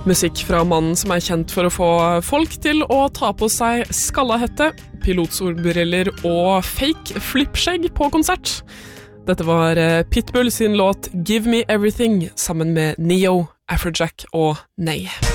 Musikk fra mannen som kjent for å få folk til å ta på seg skallahette, pilotsolbriller og fake flippskjegg på konsert. Dette var Pitbull sin låt Give Me Everything sammen med Neo, Afrojack og Ney.